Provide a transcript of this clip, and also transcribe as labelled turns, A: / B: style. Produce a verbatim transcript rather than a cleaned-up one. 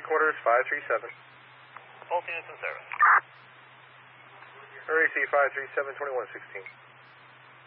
A: headquarters, five three seven.
B: Both units in service.
A: R A C five three seven, twenty-one sixteen.